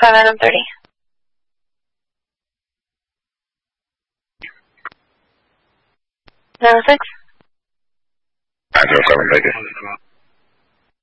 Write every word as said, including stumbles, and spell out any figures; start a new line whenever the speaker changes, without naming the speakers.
five Adam thirty. nine oh six.
nine oh seven, thank you.